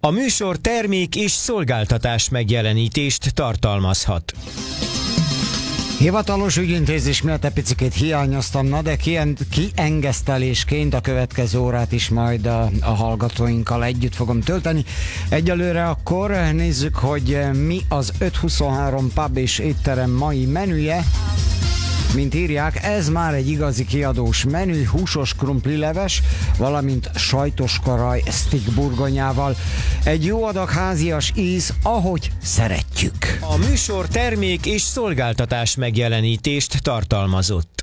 A műsor termék és szolgáltatás megjelenítést tartalmazhat. Hivatalos ügyintézés miatt egy picit hiányoztam, de kiengesztelésként a következő órát is majd a hallgatóinkkal együtt fogom tölteni. Egyelőre akkor nézzük, hogy mi az 523 pub és étterem mai menüje. Mint írják, ez már egy igazi kiadós menü, húsos krumplileves, valamint sajtos karaj stick burgonyával. Egy jó adag házias íz, ahogy szeretjük. A műsor termék és szolgáltatás megjelenítést tartalmazott.